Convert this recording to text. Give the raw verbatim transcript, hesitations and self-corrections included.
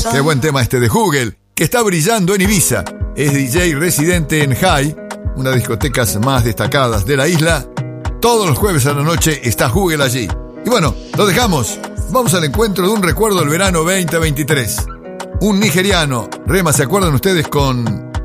Qué buen tema este de Hugel, que está brillando en Ibiza. Es D J residente en High, una de las discotecas más destacadas de la isla. Todos los jueves a la noche está Hugel allí. Y bueno, lo dejamos. Vamos al encuentro de un recuerdo del verano veinte veintitrés. Un nigeriano. Rema, ¿se acuerdan ustedes con